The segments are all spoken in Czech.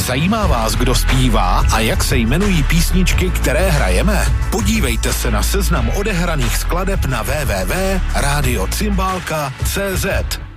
Zajímá vás, kdo zpívá a jak se jmenují písničky, které hrajeme? Podívejte se na seznam odehraných skladeb na www.radiocymbalka.cz.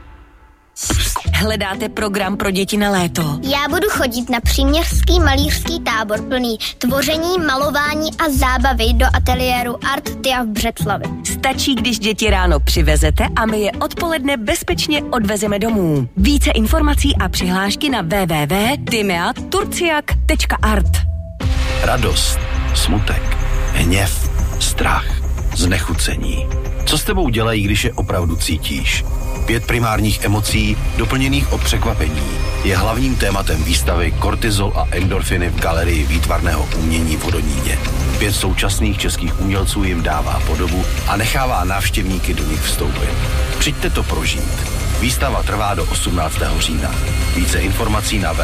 Hledáte program pro děti na léto? Já budu chodit na příměstský malířský tábor plný tvoření, malování a zábavy do ateliéru Art Tia v Břeclavi. Stačí, když děti ráno přivezete a my je odpoledne bezpečně odvezeme domů. Více informací a přihlášky na www.timeaturciak.art. Radost, smutek, hněv, strach, znechucení. Co s tebou dělají, když je opravdu cítíš? 5 primárních emocí, doplněných o překvapení, je hlavním tématem výstavy Kortizol a endorfiny v galerii výtvarného umění v Hodoníně. 5 současných českých umělců jim dává podobu a nechává návštěvníky do nich vstoupit. Přijďte to prožít. Výstava trvá do 18. října. Více informací na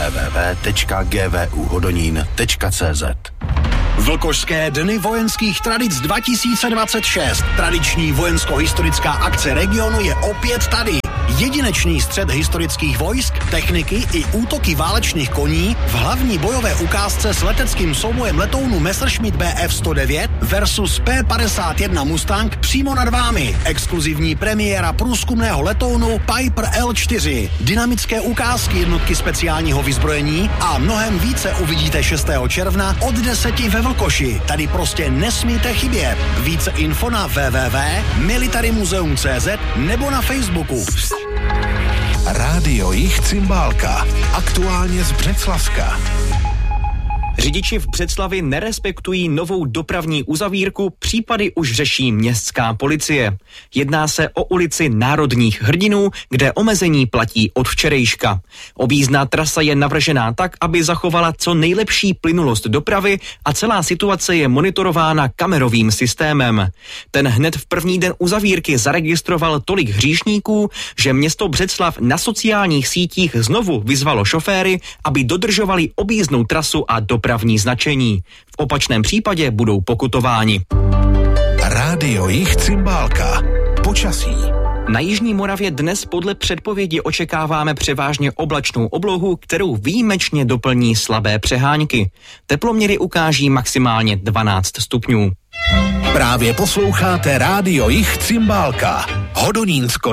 www.gvuhodonín.cz. Vlkošské dny vojenských tradic 2026. Tradiční vojensko-historická akce regionu je opět tady. Jedinečný střet historických vojsk, techniky i útoky válečných koní v hlavní bojové ukázce s leteckým soubojem letounu Messerschmitt Bf 109 versus P51 Mustang přímo nad vámi. Exkluzivní premiéra průzkumného letounu Piper L4. Dynamické ukázky jednotky speciálního vyzbrojení a mnohem více uvidíte 6. června od 10 ve Vlkoši. Tady prostě nesmíte chybět. Více info na www.militarymuseum.cz nebo na Facebooku. Rádio Jich Cymbálka. Aktuálně z Břeclavska. Řidiči v Břeclavi nerespektují novou dopravní uzavírku, případy už řeší městská policie. Jedná se o ulici Národních hrdinů, kde omezení platí od včerejška. Objízdná trasa je navržená tak, aby zachovala co nejlepší plynulost dopravy a celá situace je monitorována kamerovým systémem. Ten hned v první den uzavírky zaregistroval tolik hříšníků, že město Břeclav na sociálních sítích znovu vyzvalo šoféry, aby dodržovali objízdnou trasu a dopravní značení. V opačném případě budou pokutováni. Rádio Jich Cymbálka. Počasí. Na jižní Moravě dnes podle předpovědi očekáváme převážně oblačnou oblohu, kterou výjimečně doplní slabé přehánky. Teploměry ukáží maximálně 12 stupňů. Právě posloucháte Rádio Jich Cymbálka. Hodonínsko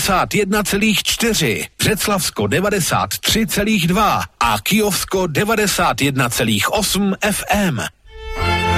91,4, Břeclavsko 93,2 a Kyjovsko 91,8 FM.